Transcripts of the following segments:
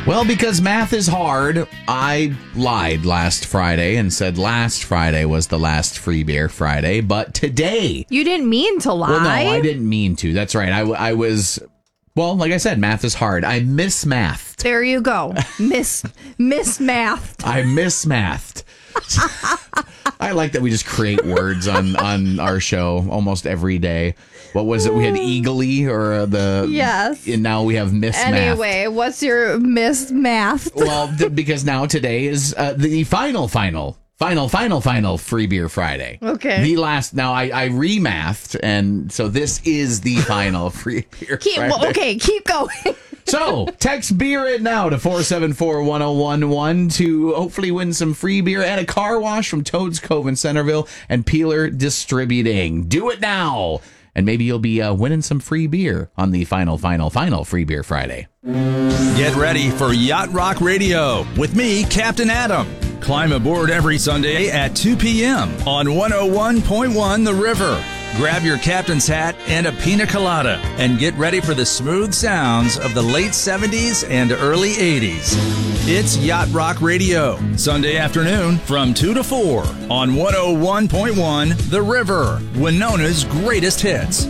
Well, because math is hard, I lied last Friday and said last Friday was the last free beer Friday, but today... You didn't mean to lie. Well, no, I didn't mean to. That's right. I was... Well, like I said, math is hard. I mismathed. There you go. Mismathed. I mismathed. I like that we just create words on our show almost every day. What was it? We had eagerly or the... Yes. And now we have mismathed. Anyway, what's your mismathed? Well, because now today is the final free beer Friday. Okay. The last, now I remathed, and so this is the final free beer Friday. Well, okay, keep going. So, text beer it now to 474-1011 to hopefully win some free beer and a car wash from Toad's Cove in Centerville and Peeler Distributing. Do it now, and maybe you'll be winning some free beer on the final free beer Friday. Get ready for Yacht Rock Radio with me, Captain Adam. Climb aboard every Sunday at 2 p.m. on 101.1 The River. Grab your captain's hat and a pina colada and get ready for the smooth sounds of the late 70s and early 80s. It's Yacht Rock Radio, Sunday afternoon from 2 to 4 on 101.1 The River, Winona's greatest hits.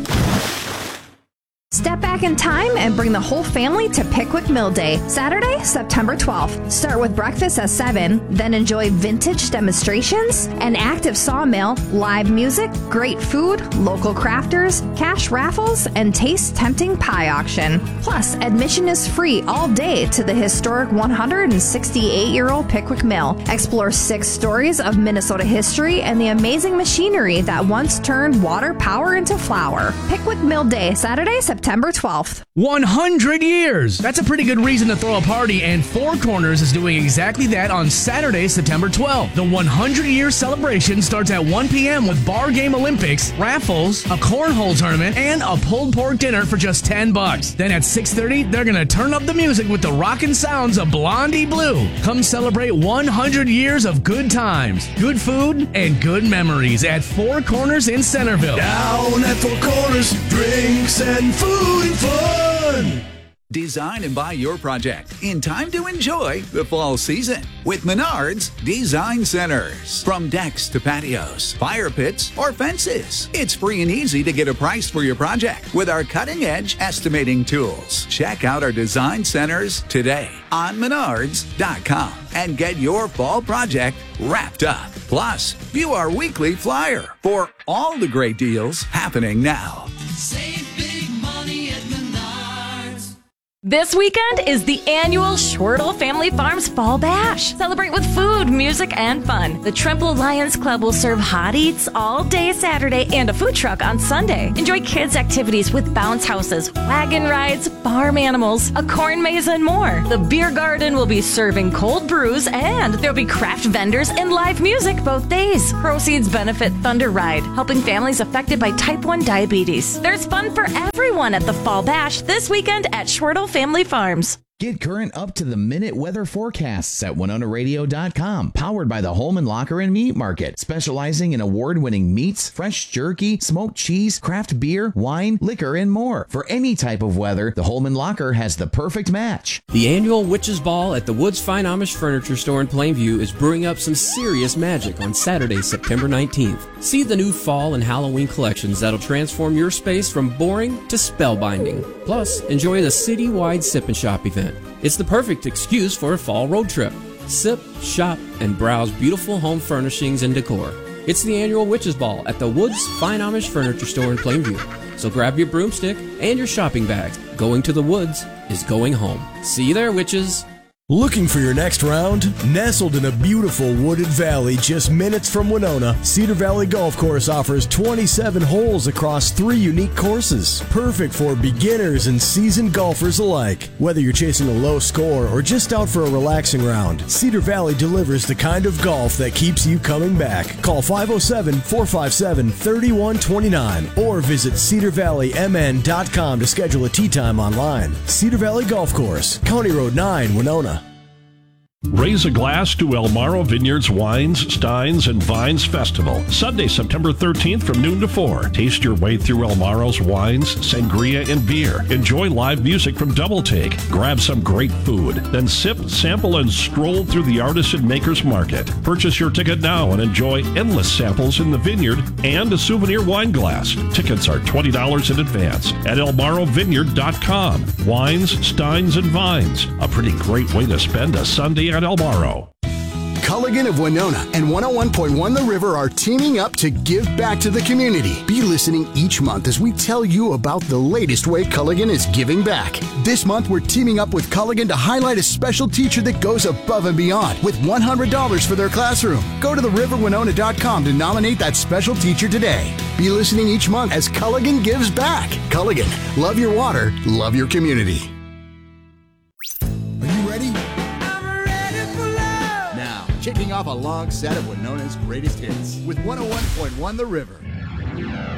Step back in time and bring the whole family to Pickwick Mill Day, Saturday, September 12th. Start with breakfast at 7, then enjoy vintage demonstrations, an active sawmill, live music, great food, local crafters, cash raffles, and taste-tempting pie auction. Plus, admission is free all day to the historic 168-year-old Pickwick Mill. Explore 6 stories of Minnesota history and the amazing machinery that once turned water power into flour. Pickwick Mill Day, Saturday, September 12th. 100 years! That's a pretty good reason to throw a party, and Four Corners is doing exactly that on Saturday, September 12th. The 100-year celebration starts at 1 p.m. with bar game Olympics, raffles, a cornhole tournament, and a pulled pork dinner for just $10. Then at 6:30, they're gonna turn up the music with the rockin' sounds of Blondie Blue. Come celebrate 100 years of good times, good food, and good memories at Four Corners in Centerville. Down at Four Corners, drinks and food and fun. Design and buy your project in time to enjoy the fall season with Menards Design Centers. From decks to patios, fire pits, or fences, it's free and easy to get a price for your project with our cutting-edge estimating tools. Check out our design centers today on Menards.com and get your fall project wrapped up. Plus, view our weekly flyer for all the great deals happening now. Save big money at Menards. This weekend is the annual Shortle Family Farms Fall Bash. Celebrate with food, music, and fun. The Trimble Lions Club will serve hot eats all day Saturday and a food truck on Sunday. Enjoy kids' activities with bounce houses, wagon rides, farm animals, a corn maze, and more. The beer garden will be serving cold brews, and there'll be craft vendors and live music both days. Proceeds benefit Thunder Ride, helping families affected by type 1 diabetes. There's fun for everyone at the Fall Bash this weekend at Shortle Family Farms. Get current up-to-the-minute weather forecasts at WinonaRadio.com. Powered by the Holman Locker and Meat Market. Specializing in award-winning meats, fresh jerky, smoked cheese, craft beer, wine, liquor, and more. For any type of weather, the Holman Locker has the perfect match. The annual Witches Ball at the Woods Fine Amish Furniture Store in Plainview is brewing up some serious magic on Saturday, September 19th. See the new fall and Halloween collections that'll transform your space from boring to spellbinding. Plus, enjoy the citywide Sip and Shop event. It's the perfect excuse for a fall road trip. Sip, shop, and browse beautiful home furnishings and decor. It's the annual Witches Ball at the Woods Fine Amish Furniture Store in Plainview. So grab your broomstick and your shopping bags. Going to the woods is going home. See you there, witches. Looking for your next round? Nestled in a beautiful wooded valley just minutes from Winona, Cedar Valley Golf Course offers 27 holes across 3 unique courses. Perfect for beginners and seasoned golfers alike. Whether you're chasing a low score or just out for a relaxing round, Cedar Valley delivers the kind of golf that keeps you coming back. Call 507-457-3129 or visit cedarvalleymn.com to schedule a tee time online. Cedar Valley Golf Course, County Road 9, Winona. Raise a glass to El Morro Vineyards Wines, Steins, and Vines Festival, Sunday, September 13th from noon to 4. Taste your way through El Morro's wines, sangria, and beer. Enjoy live music from Double Take. Grab some great food. Then sip, sample, and stroll through the Artisan Makers Market. Purchase your ticket now and enjoy endless samples in the vineyard and a souvenir wine glass. Tickets are $20 in advance at elmorrovineyard.com. Wines, Steins, and Vines. A pretty great way to spend a Sunday at El Morro. Culligan of Winona and 101.1 The River are teaming up to give back to the community. Be listening each month as we tell you about the latest way Culligan is giving back. This month, we're teaming up with Culligan to highlight a special teacher that goes above and beyond with $100 for their classroom. Go to theriverwinona.com to nominate that special teacher today. Be listening each month as Culligan gives back. Culligan, love your water, love your community. Kicking off a long set of Winona's greatest hits with 101.1 The River.